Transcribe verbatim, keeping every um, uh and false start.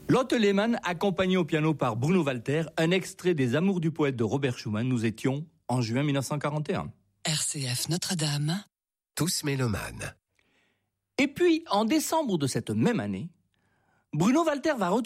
Lotte Lehmann, accompagnée au piano par Bruno Walter, un extrait des Amours du poète de Robert Schumann. Nous étions en juin mille neuf cent quarante et un. R C F Notre-Dame. Tous mélomanes. Et puis, en décembre de cette même année, Bruno Walter va retrouver